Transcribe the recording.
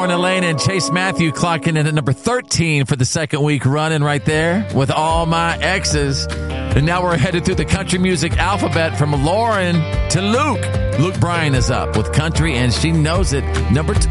Lauren Elaine and Chase Matthew clocking in at number 13 for the second week running right there with All My Exes. And now we're headed through the country music alphabet from Lauren to Luke. Luke Bryan is up with Country, and she knows it. Number 2.